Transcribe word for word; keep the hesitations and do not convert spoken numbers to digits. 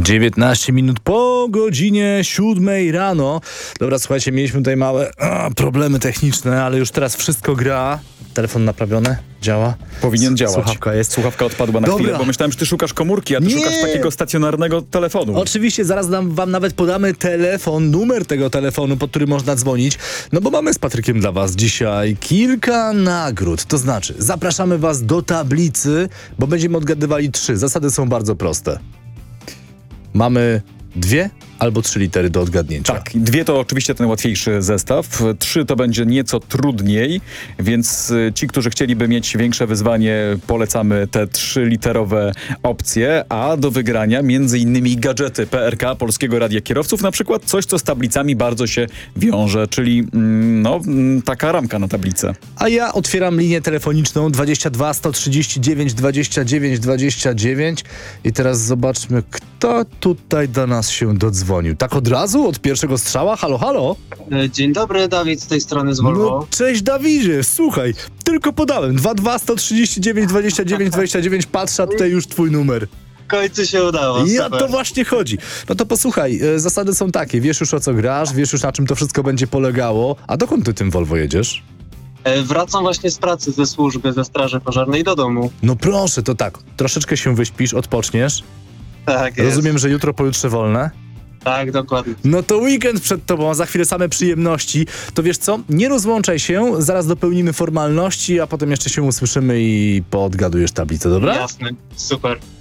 dziewiętnaście minut po godzinie siódmej rano. Dobra, słuchajcie, mieliśmy tutaj małe a, problemy techniczne, ale już teraz wszystko gra. Telefon naprawiony? Działa? Powinien działać. Słuchawka jest. Słuchawka odpadła na Dobra. chwilę, bo myślałem, że ty szukasz komórki, a ty Nie. szukasz takiego stacjonarnego telefonu. Oczywiście, zaraz nam, wam nawet podamy telefon, numer tego telefonu, pod który można dzwonić. No bo mamy z Patrykiem dla was dzisiaj kilka nagród. To znaczy, zapraszamy was do tablicy, bo będziemy odgadywali trzy. Zasady są bardzo proste. Mamy dwie albo trzy litery do odgadnięcia. Tak, dwie to oczywiście ten łatwiejszy zestaw, trzy to będzie nieco trudniej, więc y, ci, którzy chcieliby mieć większe wyzwanie, polecamy te trzyliterowe opcje, a do wygrania między innymi gadżety P R K, Polskiego Radia Kierowców, na przykład coś, co z tablicami bardzo się wiąże, czyli mm, no, mm, taka ramka na tablicę. A ja otwieram linię telefoniczną dwadzieścia dwa sto trzydzieści dziewięć dwadzieścia dziewięć dwadzieścia dziewięć i teraz zobaczmy, kto tutaj do nas się dodzwonił. Tak od razu? Od pierwszego strzała? Halo, halo? Dzień dobry, Dawid z tej strony z Volvo. No, cześć Dawidzie, słuchaj, tylko podałem. dwa dwa sto trzydzieści dziewięć dwadzieścia dziewięć dwadzieścia dziewięć, patrzę, a tutaj już twój numer. W końcu się udało, I o super. to właśnie chodzi. No to posłuchaj, e, zasady są takie, wiesz już o co grasz, wiesz już na czym to wszystko będzie polegało. A dokąd ty tym Volvo jedziesz? E, Wracam właśnie z pracy, ze służby, ze straży pożarnej do domu. No proszę, to tak, troszeczkę się wyśpisz, odpoczniesz. Tak jest. Rozumiem, że jutro, pojutrze wolne. Tak, dokładnie. No to weekend przed tobą, a za chwilę same przyjemności. To wiesz co, nie rozłączaj się, zaraz dopełnimy formalności, a potem jeszcze się usłyszymy i poodgadujesz tablicę, dobra? Jasne, super.